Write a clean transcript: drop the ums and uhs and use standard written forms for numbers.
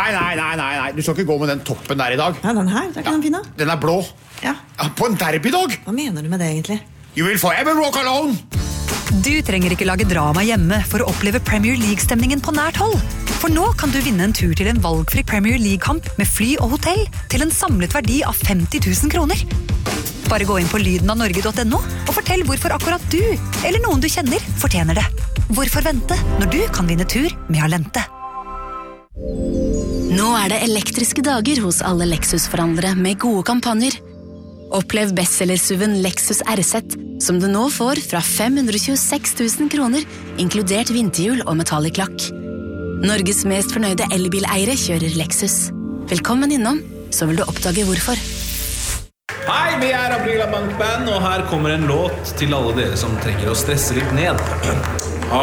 Nei, du skal ikke gå med den toppen der I dag. Ja, den her, det ikke den fine. Den blå. Ja. På en derbydag. Hva mener du med det egentlig? You will forever walk alone. Du trenger ikke lage drama hjemme for å oppleve Premier League-stemningen på nært hold. For nå kan du vinne en tur til en valgfri Premier League-kamp med fly og hotell til en samlet verdi av 50 000 kroner. Bare gå inn på lydenavnorge.no og fortell hvorfor akkurat du, eller noen du kjenner, fortjener det. Hvorfor vente når du kan vinne tur med Alente? Nå det elektriske dager hos alle Lexus-forhandlere med gode kampanjer. Opplev bestseller-SUV-en Lexus RZ, som du nå får fra 526 000 kroner, inkludert vinterhjul og metallic lakk. Norges mest fornøyde elbileiere kjører Lexus. Velkommen innom, så vil du oppdage hvorfor. Hei, vi Aprila Bank Band, og her kommer en låt til alle dere som trenger å stresse litt ned.